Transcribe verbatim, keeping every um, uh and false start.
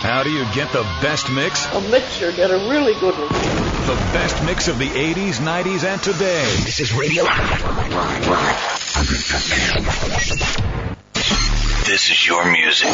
How do you get the best mix? A mixture, get a really good one. The best mix of the eighties, nineties, and today. This is Radio. This is your music.